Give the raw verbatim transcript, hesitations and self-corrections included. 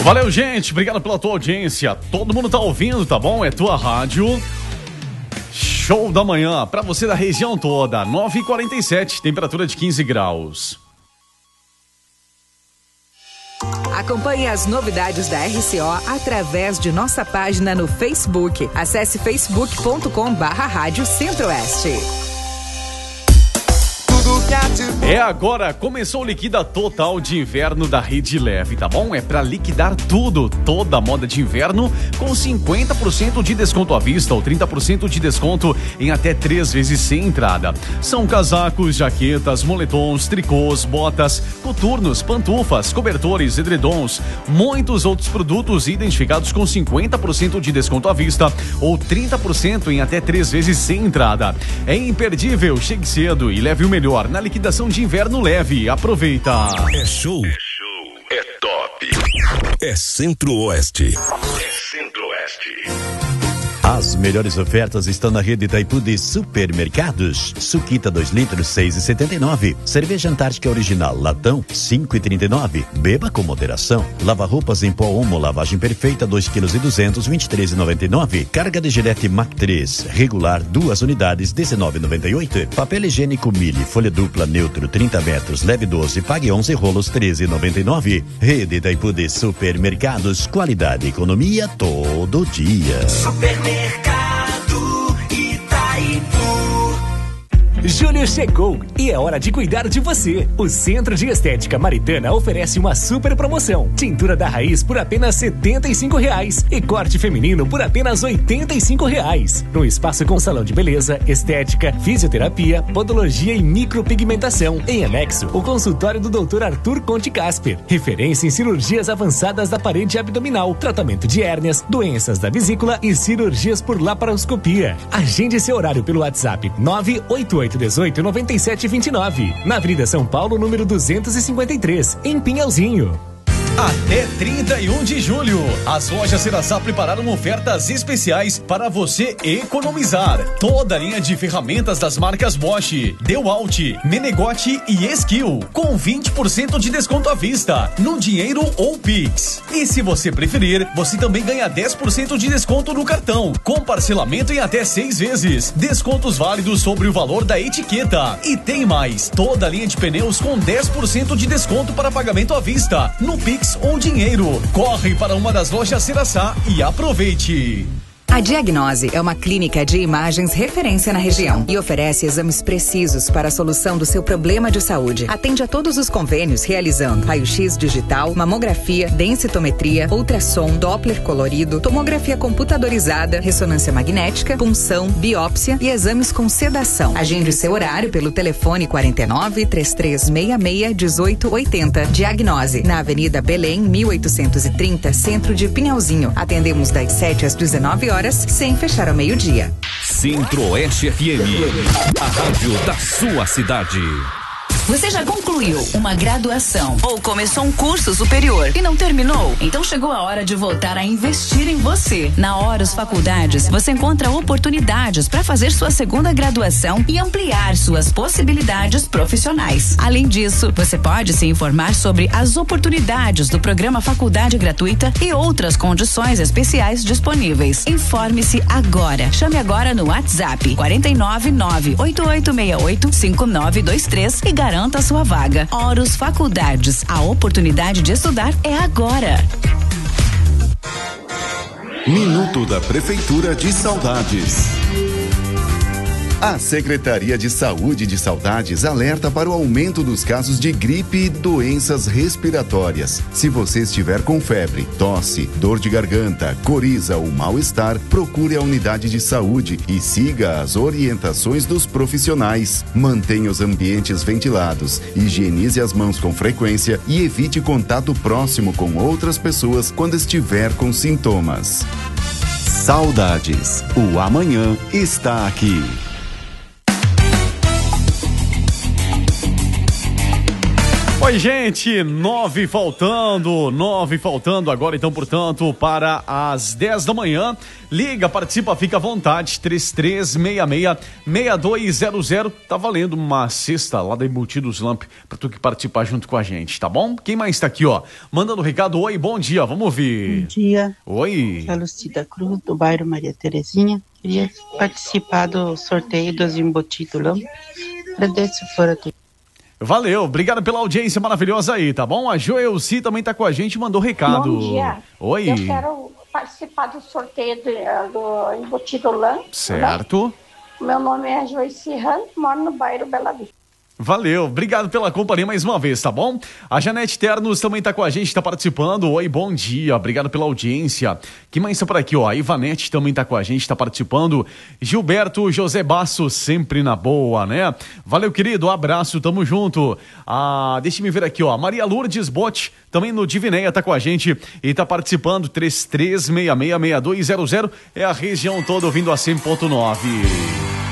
Valeu, gente. Obrigado pela tua audiência. Todo mundo tá ouvindo, tá bom? É tua rádio. Show da manhã pra você da região toda. nove e quarenta e sete, temperatura de quinze graus. Acompanhe as novidades da R C O através de nossa página no Facebook. Acesse facebook ponto com barra Rádio Centro-Oeste. É agora, começou o Liquida Total de Inverno da Rede Leve, tá bom? É pra liquidar tudo, toda a moda de inverno com cinquenta por cento de desconto à vista ou trinta por cento de desconto em até três vezes sem entrada. São casacos, jaquetas, moletons, tricôs, botas, coturnos, pantufas, cobertores, edredons, muitos outros produtos identificados com cinquenta por cento de desconto à vista ou trinta por cento em até três vezes sem entrada. É imperdível, chegue cedo e leve o melhor na liquidação de inverno leve. Aproveita. É show. É show. É top. É Centro-Oeste. É Centro-Oeste. As melhores ofertas estão na rede Itaipu de supermercados. Suquita dois litros, seis e setenta e nove. Cerveja Antártica Original, latão, cinco e trinta e nove. Beba com moderação. Lava-roupas em pó Omo, lavagem perfeita, dois quilos e duzentos, vinte e três e noventa e nove. Carga de Gillette Mac três, regular, duas unidades, dezenove e noventa e oito. Papel higiênico Mille, folha dupla neutro, trinta metros, leve doze, pague onze rolos, treze e noventa e nove. Rede Itaipu de supermercados, qualidade e economia todo dia. Supermercado Itaipu. Julho chegou e é hora de cuidar de você. O Centro de Estética Maritana oferece uma super promoção. Tintura da raiz por apenas setenta e cinco reais e corte feminino por apenas oitenta e cinco reais. No espaço com salão de beleza, estética, fisioterapia, podologia e micropigmentação. Em anexo, o consultório do doutor Arthur Conte Casper. Referência em cirurgias avançadas da parede abdominal, tratamento de hérnias, doenças da vesícula e cirurgias por laparoscopia. Agende seu horário pelo WhatsApp nove oito oito dezoito, noventa e sete, vinte e nove, na Avenida São Paulo, número duzentos e cinquenta e três, em Pinhalzinho. Até trinta e um de julho, as lojas Ceraçá prepararam ofertas especiais para você economizar. Toda a linha de ferramentas das marcas Bosch, DeWalt, Menegote e Skill, com vinte por cento de desconto à vista, no dinheiro ou Pix. E se você preferir, você também ganha dez por cento de desconto no cartão, com parcelamento em até seis vezes. Descontos válidos sobre o valor da etiqueta. E tem mais, toda a linha de pneus com dez por cento de desconto para pagamento à vista, no Pix ou dinheiro. Corre para uma das lojas Ceraçá e aproveite. A Diagnose é uma clínica de imagens referência na região e oferece exames precisos para a solução do seu problema de saúde. Atende a todos os convênios realizando raio-x digital, mamografia, densitometria, ultrassom, Doppler colorido, tomografia computadorizada, ressonância magnética, punção, biópsia e exames com sedação. Agende o seu horário pelo telefone quarenta e nove, trinta e três sessenta e seis, dezoito oitenta. Diagnose, na Avenida Belém, mil oitocentos e trinta, centro de Pinhalzinho. Atendemos das sete às dezenove horas, sem fechar ao meio-dia. Centro-Oeste F M, a rádio da sua cidade. Você já concluiu uma graduação ou começou um curso superior e não terminou? Então chegou a hora de voltar a investir em você. Na Horus Faculdades, você encontra oportunidades para fazer sua segunda graduação e ampliar suas possibilidades profissionais. Além disso, você pode se informar sobre as oportunidades do programa Faculdade Gratuita e outras condições especiais disponíveis. Informe-se agora. Chame agora no WhatsApp quarenta e nove, nove oito oito seis oito, cinco nove dois três e garanta Garanta sua vaga. Horus Faculdades. A oportunidade de estudar é agora. Minuto da Prefeitura de Saudades. A Secretaria de Saúde de Saudades alerta para o aumento dos casos de gripe e doenças respiratórias. Se você estiver com febre, tosse, dor de garganta, coriza ou mal-estar, procure a unidade de saúde e siga as orientações dos profissionais. Mantenha os ambientes ventilados, higienize as mãos com frequência e evite contato próximo com outras pessoas quando estiver com sintomas. Saudades. O amanhã está aqui. Oi, gente, nove faltando, nove faltando agora, então, portanto, para as dez da manhã. Liga, participa, fica à vontade, três três seis seis, seis dois zero zero. Tá valendo uma cesta lá da Embutidos Lamp pra tu que participar junto com a gente, tá bom? Quem mais tá aqui, ó? Mandando um recado, oi, bom dia, vamos ouvir. Bom dia. Oi. É a Lucida Cruz, do bairro Maria Terezinha. Queria participar do sorteio dos Embutidos Lamp. Agradeço se for aqui. Valeu, obrigado pela audiência maravilhosa aí, tá bom? A Joelci também tá com a gente, mandou recado. Bom dia. Oi. Eu quero participar do sorteio do, do Embutido Lã. Certo. Né? Meu nome é Joyce Han, moro no bairro Bela Vista. Valeu, obrigado pela companhia mais uma vez, tá bom? A Janete Ternos também tá com a gente, tá participando. Oi, bom dia, obrigado pela audiência. Quem mais tá por aqui, ó? A Ivanete também tá com a gente, tá participando. Gilberto José Basso, sempre na boa, né? Valeu, querido, abraço, tamo junto. Ah, deixa-me ver aqui, ó. Maria Lourdes Bote, também no Divinéia, tá com a gente e tá participando. Três três seis seis, seis dois zero zero. É a região toda ouvindo a cem ponto nove.